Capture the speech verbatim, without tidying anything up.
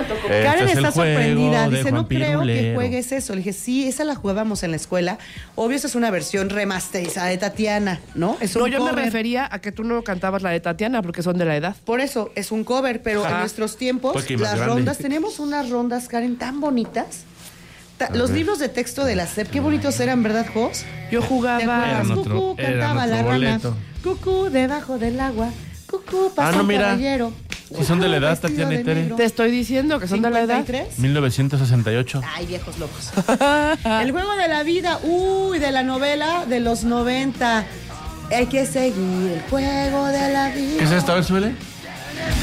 tocó. Este Karen es el está juego sorprendida. de Dice, Juan no creo que Pirulero. juegues eso. Le dije, sí, esa la jugábamos en la escuela. Obvio, esa es una versión remasterizada de Tatiana, ¿no? Es un No, yo me cover. refería a que tú no cantabas la de Tatiana porque son de la edad. Por eso, es un cover, pero Ajá. en nuestros tiempos, Porque más las grande. rondas, teníamos unas rondas, Karen, tan bonitas. Ta- los ver. libros de texto de la S E P, qué bonitos eran, ¿verdad, Jos? Yo ¿Te jugaba. acuerdas? Era nuestro- Cucú, era cantaba la nuestro rana. boleto. Cucú, debajo del agua. Cucú, pasa Ah, no, un mira. caballero. Sí son de la edad, Vestido Tatiana y de Tere. negro. Te estoy diciendo que son de la edad. ¿cincuenta y tres? mil novecientos sesenta y ocho. Ay, viejos locos. El juego de la vida, uy, de la novela de los noventa. Hay que seguir el juego de la vida. ¿Qué es esto? A ver, súbele.